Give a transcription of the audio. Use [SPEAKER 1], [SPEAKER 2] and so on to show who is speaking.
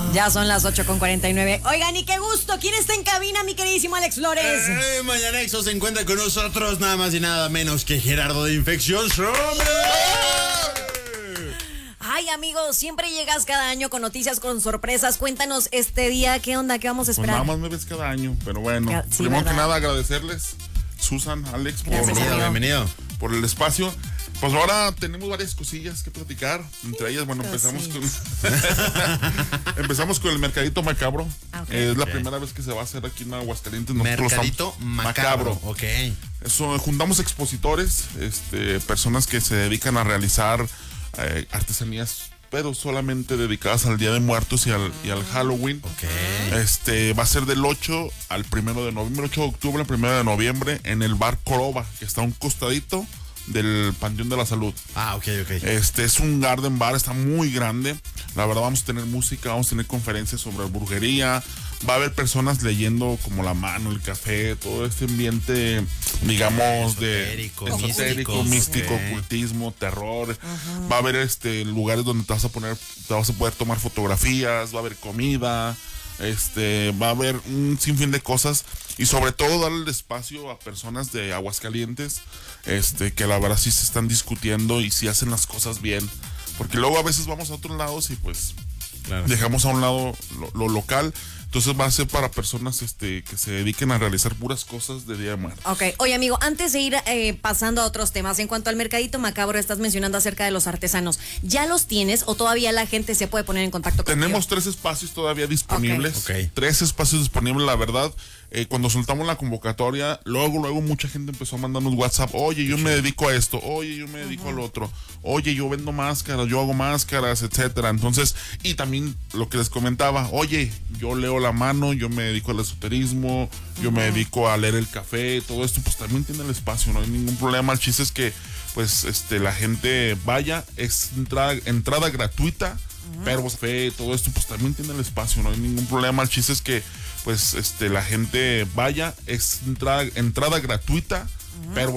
[SPEAKER 1] Ya son las 8:49. Oigan, y qué gusto. ¿Quién está en cabina, mi queridísimo Alex Flores?
[SPEAKER 2] Mañanexo se encuentra con nosotros nada más y nada menos que Gerardo de Infección.
[SPEAKER 1] Ay, amigos, siempre llegas cada año con noticias, con sorpresas. Cuéntanos este día, ¿qué onda? ¿Qué vamos a
[SPEAKER 3] Pues
[SPEAKER 1] esperar?
[SPEAKER 3] nada más me ves cada año, pero bueno.
[SPEAKER 1] Sí,
[SPEAKER 3] primero
[SPEAKER 1] ¿verdad?
[SPEAKER 3] que nada, agradecerles, Susan, Alex,
[SPEAKER 2] Bienvenido.
[SPEAKER 3] por el espacio. Pues ahora tenemos varias cosillas que platicar. Entre ellas, bueno, empezamos con el Mercadito Macabro.
[SPEAKER 1] Okay.
[SPEAKER 3] Es la primera vez que se va a hacer aquí en Aguascalientes.
[SPEAKER 2] Mercadito Macabro. Ok.
[SPEAKER 3] Eso, juntamos expositores, personas que se dedican a realizar artesanías, pero solamente dedicadas al Día de Muertos y al Halloween.
[SPEAKER 2] Ok.
[SPEAKER 3] Va a ser del 8 al 1 de noviembre, 8 de octubre al 1 de noviembre, en el bar Coroba, que está a un costadito del Panteón de la Salud.
[SPEAKER 2] Ok.
[SPEAKER 3] Es un garden bar, está muy grande. La verdad, vamos a tener música, vamos a tener conferencias sobre brujería. Va a haber personas leyendo como la mano, el café, todo este ambiente, digamos, esotérico, místico, ocultismo, terror. Va a haber lugares donde te vas a poder tomar fotografías, va a haber comida. Va a haber un sinfín de cosas y sobre todo darle el espacio a personas de Aguascalientes que la verdad sí se están discutiendo y sí hacen las cosas bien, porque luego a veces vamos a otros lados y pues dejamos a un lado lo local. Entonces va a ser para personas que se dediquen a realizar puras cosas de Día de Muertos.
[SPEAKER 1] Ok, oye amigo, antes de ir pasando a otros temas, en cuanto al Mercadito Macabro, estás mencionando acerca de los artesanos. ¿Ya los tienes o todavía la gente se puede poner en contacto contigo?
[SPEAKER 3] Tenemos 3 espacios todavía disponibles.
[SPEAKER 2] Ok.
[SPEAKER 3] 3 espacios disponibles, la verdad. Cuando soltamos la convocatoria, luego mucha gente empezó a mandarnos WhatsApp. Oye, yo me dedico a esto. Oye, yo me dedico al otro. Oye, yo vendo máscaras, yo hago máscaras, etcétera. Entonces, y también lo que les comentaba, oye, yo leo la mano, yo me dedico al esoterismo, yo me dedico a leer el café, todo esto, pues también tiene el espacio, no hay ningún problema. El chiste es que, pues, la gente vaya, es entrada gratuita. Pero fe, todo esto, pues también tiene el espacio, no hay ningún problema. El chiste es que, pues, la gente vaya, es entrada gratuita, pero